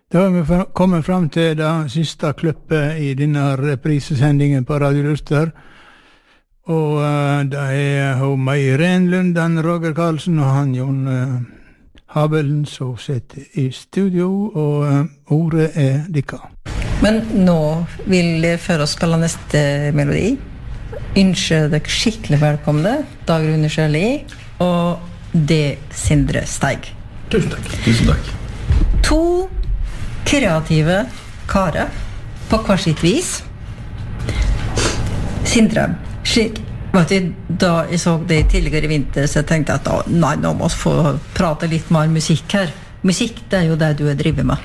Da har vi kommet fram til det siste klippet I denne reprisesendingen på Radio Luster. Og det hun Mai Renlund, han Roger Karlsen og han Jon Habelen som sitter I studio, og ordet dikka. Men nå vil jeg før oss spille neste melodi. Ønsker dere skikkelig velkomne, Dag Rune Sjøli og det Sindre Steig. Tusen takk. Tusen takk. 2 kreative karer på hver sitt vis. Sindre, vet du, da jeg så det tidligere I vinter, så jeg tenkte at nei, nå må vi få prate litt mer musikk her. Musikk, det jo det du driver med.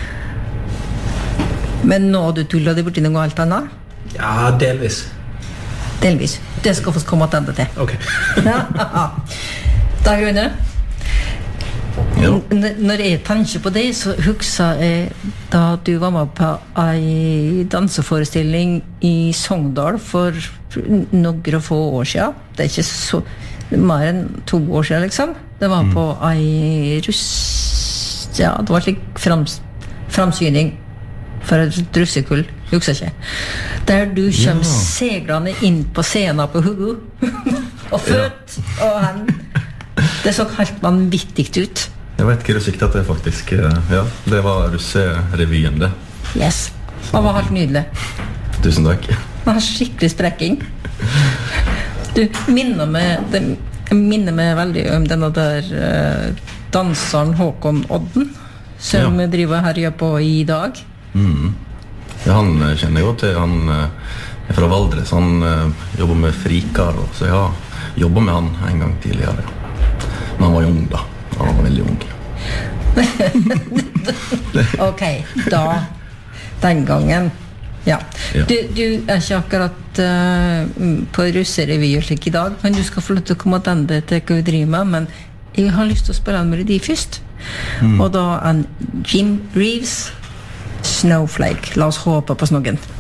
Men nå du tuller det borti noe alt annet? Ja, delvis. Delvis. Det skal vi komme tilbake til. Ok. Ja, Dag Rune? Ja. Når jeg tenker på det, så husker jeg da du var med på en danseforestilling I Sogndal for noen få år siden. Det ikke så mer enn 2 år siden, liksom. Det var på en ja, det var slik framsyning for et russekull, husker jeg ikke. Der du kommer seglene inn på scenen på Hugo, og født, og han det så helt vanvittig ut. Jeg vet ikke sikkert at det faktisk, ja, det var russerevyen det. Yes, det var helt nydelig. Tusen takk. Det var skikkelig sprekking. Du minner meg veldig om denne der danseren Håkon Odden, som driver herja på I dag. Ja, han kjenner jo til, han fra Valdres, han jobber med frikar, så jeg har jobbet med han en gang tidligere. Men han var ung da, han var veldig ung. Ok, da, den gangen, ja. Du ikke akkurat på russerevy og slik I dag, men du skal få lov til å komme tilbake til hva du driver med, men jeg har lyst til å spille en melodi først. Og da en Jim Reeves, Snowflake. La oss håpe på snoggen.